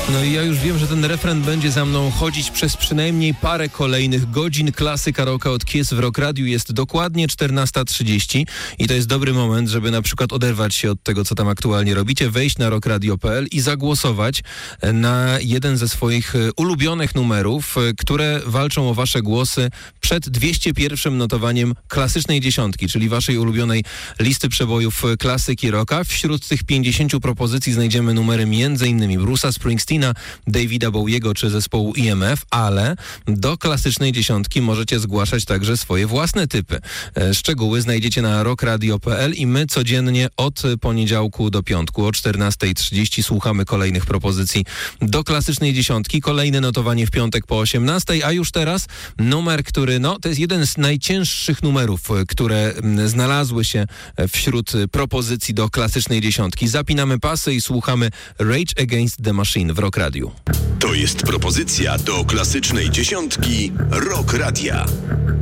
No i ja już wiem, że ten refren będzie za mną chodzić przez przynajmniej parę kolejnych godzin. Klasyka rocka od Kiss w Rock Radiu jest dokładnie 14:30 i to jest dobry moment, żeby na przykład oderwać się od tego, co tam aktualnie robicie, wejść na rockradio.pl i zagłosować na jeden ze swoich ulubionych numerów, które walczą o wasze głosy przed 201 notowaniem klasycznej dziesiątki, czyli waszej ulubionej listy przebojów klasyki rocka. Wśród tych 50 propozycji znajdziemy numery m.in. Bruce'a Springsteena, Davida Bowiego czy zespołu EMF, ale do klasycznej dziesiątki możecie zgłaszać także swoje własne typy. Szczegóły znajdziecie na rockradio.pl i my codziennie od poniedziałku do piątku o 14:30 słuchamy kolejnych propozycji do klasycznej dziesiątki. Kolejne notowanie w piątek po 18:00, a już teraz numer, który to jest jeden z najcięższych numerów, które znalazły się wśród propozycji do klasycznej dziesiątki. Zapinamy pasy i słuchamy Rage Against the Machine w Rock Radiu. To jest propozycja do klasycznej dziesiątki Rock Radia.